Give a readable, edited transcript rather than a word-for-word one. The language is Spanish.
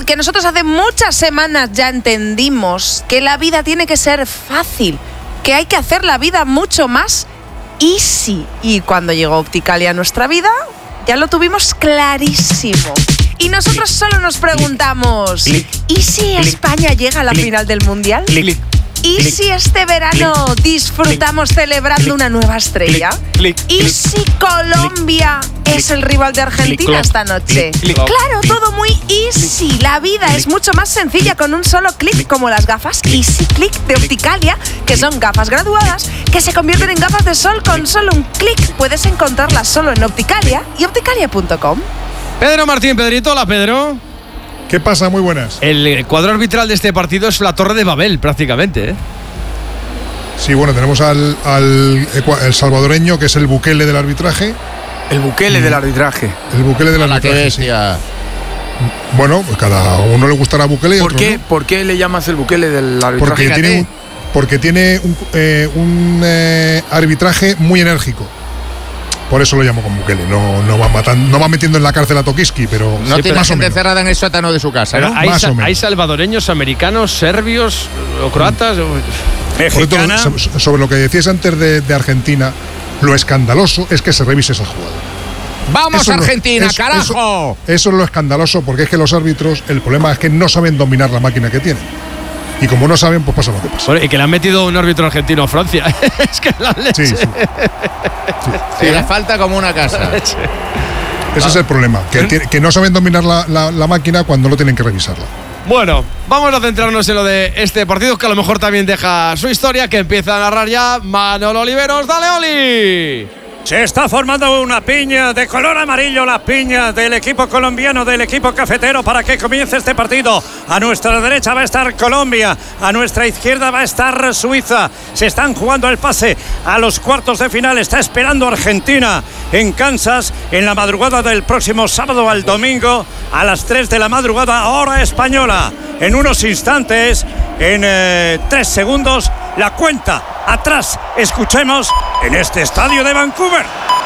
que nosotros hace muchas semanas ya entendimos que la vida tiene que ser fácil, que hay que hacer la vida mucho más easy. Y cuando llegó Opticalia a nuestra vida, ya lo tuvimos clarísimo. Y nosotros solo nos preguntamos, ¿y si España llega a la final del Mundial? ¿Y si este verano disfrutamos celebrando una nueva estrella? ¿Y si Colombia es el rival de Argentina esta noche? Claro, todo muy easy. La vida es mucho más sencilla con un solo clic, como las gafas Easy Click de Opticalia, que son gafas graduadas que se convierten en gafas de sol con solo un clic. Puedes encontrarlas solo en Opticalia y opticalia.com. Pedro Martín, Pedrito, hola Pedro. ¿Qué pasa? Muy buenas. El cuadro arbitral de este partido es la Torre de Babel, prácticamente, ¿eh? Sí, bueno, tenemos al salvadoreño, que es el Bukele del arbitraje. El Bukele del arbitraje. El Bukele del arbitraje, sí. Bueno, pues cada uno le gustará Bukele y otro no. ¿Por qué le llamas el Bukele del arbitraje? Porque tiene un arbitraje muy enérgico. Por eso lo llamo con Bukele. No va metiendo en la cárcel a Tokiski, pero no tiene más gente encerrada en el sótano de su casa, ¿no? ¿Hay salvadoreños, americanos, serbios o croatas? Mexicanos. Sobre lo que decías antes de Argentina, lo escandaloso es que se revise esa jugada. ¡Vamos, Argentina, carajo! Eso es lo escandaloso, porque es que los árbitros, el problema es que no saben dominar la máquina que tienen. Y como no saben, pues pasa lo que pasa. Bueno, y que le han metido un árbitro argentino a Francia. Es que la leche. Sí. Sí, le falta como una casa. Ese es el problema, que no saben dominar la máquina cuando no tienen que revisarla. Bueno, vamos a centrarnos en lo de este partido, que a lo mejor también deja su historia, que empieza a narrar ya Manolo Oliveros. ¡Dale, Oli! Se está formando una piña de color amarillo, la piña del equipo colombiano, del equipo cafetero, para que comience este partido. A nuestra derecha va a estar Colombia, a nuestra izquierda va a estar Suiza. Se están jugando el pase a los cuartos de final. Está esperando Argentina en Kansas en la madrugada del próximo sábado al domingo a las 3 de la madrugada, hora española. En unos instantes, en 3 segundos, la cuenta atrás. Escuchemos en este estadio de Vancouver.